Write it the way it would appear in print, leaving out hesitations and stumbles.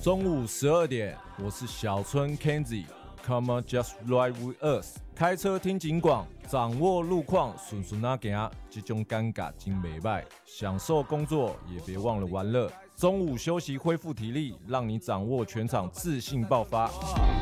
中午12点，我是小春 Kenzie。Come on, just ride with us。开车听警广，掌握路况，顺顺啊行，这种尴尬真袂歹。享受工作，也别忘了玩乐。中午休息恢复体力，让你掌握全场自信爆发。